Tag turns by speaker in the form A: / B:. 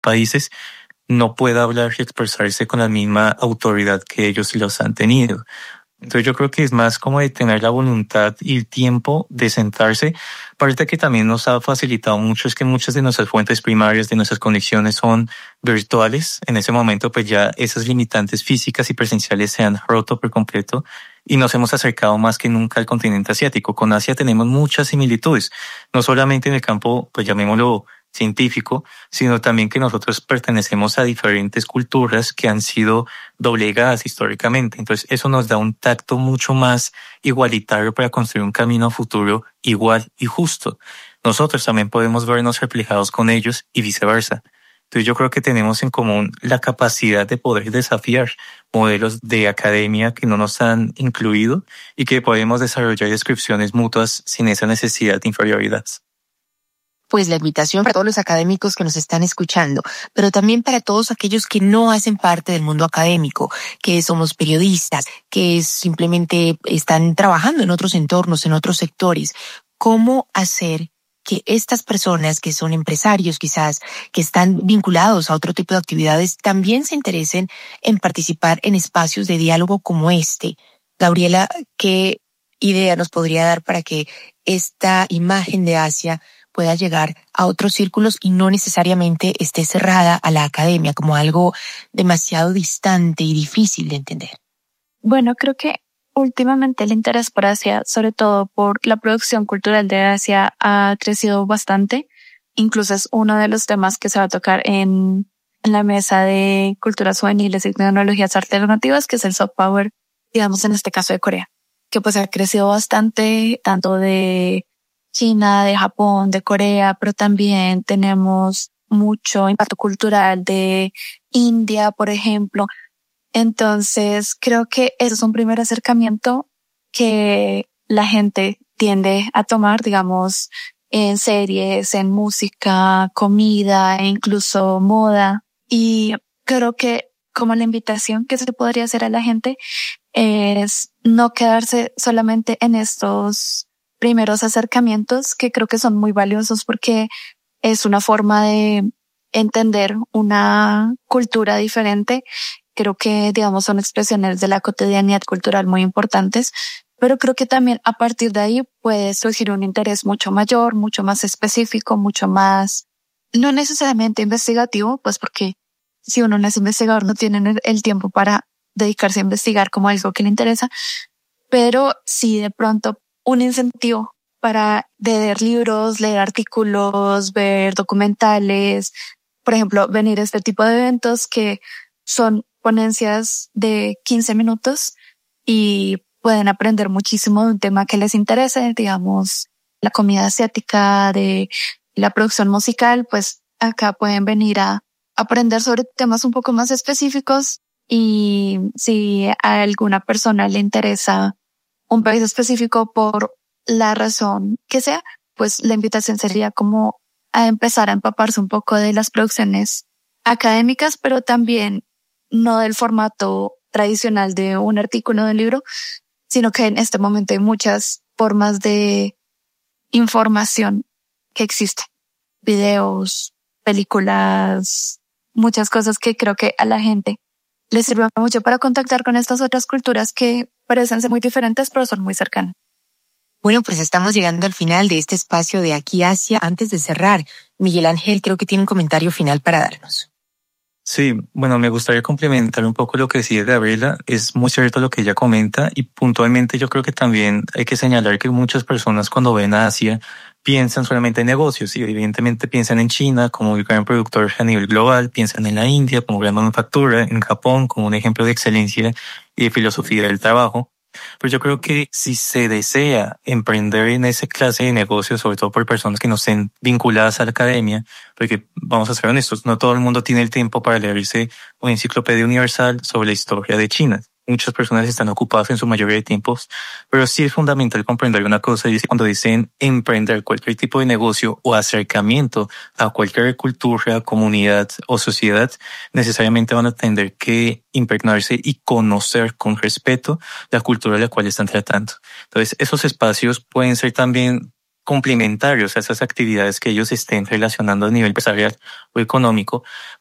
A: países no pueda hablar y expresarse con la misma autoridad que ellos los han tenido. Entonces yo creo que es más como de tener la voluntad y el tiempo de sentarse. Parte que también nos ha facilitado mucho es que muchas de nuestras fuentes primarias, de nuestras conexiones son virtuales. En ese momento pues ya esas limitantes físicas y presenciales se han roto por completo y nos hemos acercado más que nunca al continente asiático. Con Asia tenemos muchas similitudes, no solamente en el campo, pues llamémoslo científico, sino también que nosotros pertenecemos a diferentes culturas que han sido doblegadas históricamente. Entonces eso nos da un tacto mucho más igualitario para construir un camino a futuro igual y justo. Nosotros también podemos vernos reflejados con ellos y viceversa. Entonces yo creo que tenemos en común la capacidad de poder desafiar modelos de academia que no nos han incluido y que podemos desarrollar descripciones mutuas sin esa necesidad de inferioridad.
B: Pues la invitación para todos los académicos que nos están escuchando, pero también para todos aquellos que no hacen parte del mundo académico, que somos periodistas, que simplemente están trabajando en otros entornos, en otros sectores. ¿Cómo hacer que estas personas que son empresarios quizás, que están vinculados a otro tipo de actividades, también se interesen en participar en espacios de diálogo como este? Gabriela, ¿qué idea nos podría dar para que esta imagen de Asia pueda llegar a otros círculos y no necesariamente esté cerrada a la academia como algo demasiado distante y difícil de entender?
C: Bueno, creo que últimamente el interés por Asia, sobre todo por la producción cultural de Asia, ha crecido bastante. Incluso es uno de los temas que se va a tocar en la mesa de culturas juveniles y tecnologías alternativas, que es el soft power, digamos en este caso de Corea, que pues ha crecido bastante, tanto de China, de Japón, de Corea, pero también tenemos mucho impacto cultural de India, por ejemplo. Entonces, creo que eso es un primer acercamiento que la gente tiende a tomar, digamos, en series, en música, comida, e incluso moda. Y creo que como la invitación que se podría hacer a la gente es no quedarse solamente en estos primeros acercamientos, que creo que son muy valiosos porque es una forma de entender una cultura diferente. Creo que, digamos, son expresiones de la cotidianidad cultural muy importantes, pero creo que también a partir de ahí puede surgir un interés mucho mayor, mucho más específico, mucho más, no necesariamente investigativo, pues porque si uno no es investigador no tiene el tiempo para dedicarse a investigar como algo que le interesa, pero sí de pronto un incentivo para leer libros, leer artículos, ver documentales, por ejemplo, venir a este tipo de eventos que son ponencias de 15 minutos y pueden aprender muchísimo de un tema que les interese, digamos, la comida asiática, de la producción musical, pues acá pueden venir a aprender sobre temas un poco más específicos. Y si a alguna persona le interesa un país específico por la razón que sea, pues la invitación sería como a empezar a empaparse un poco de las producciones académicas, pero también no del formato tradicional de un artículo de un libro, sino que en este momento hay muchas formas de información que existen. Videos, películas, muchas cosas que creo que a la gente les sirve mucho para contactar con estas otras culturas que parecen ser muy diferentes, pero son muy cercanas.
B: Bueno, pues estamos llegando al final de este espacio de Aquí Asia. Antes de cerrar, Miguel Ángel creo que tiene un comentario final para darnos.
A: Sí, bueno, me gustaría complementar un poco lo que decía Gabriela. Es muy cierto lo que ella comenta y puntualmente yo creo que también hay que señalar que muchas personas cuando ven a Asia piensan solamente en negocios y evidentemente piensan en China como el gran productor a nivel global, piensan en la India como gran manufactura, en Japón como un ejemplo de excelencia y de filosofía del trabajo. Pero yo creo que si se desea emprender en esa clase de negocios, sobre todo por personas que no estén vinculadas a la academia, porque vamos a ser honestos, no todo el mundo tiene el tiempo para leerse una enciclopedia universal sobre la historia de China. Muchas personas están ocupadas en su mayoría de tiempos, pero sí es fundamental comprender una cosa, y es que cuando dicen emprender cualquier tipo de negocio o acercamiento a cualquier cultura, comunidad o sociedad, necesariamente van a tener que impregnarse y conocer con respeto la cultura de la cual están tratando. Entonces, esos espacios pueden ser también complementarios a esas actividades que ellos estén relacionando a nivel empresarial o económico,